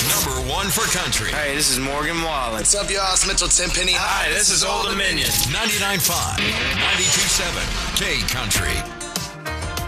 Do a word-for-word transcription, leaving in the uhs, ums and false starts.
number one for country. Hey, this is Morgan Wallen. What's up, y'all? It's Mitchell Tenpenny. Hi, this is Old Dominion. ninety-nine point five, ninety-two point seven, K Country.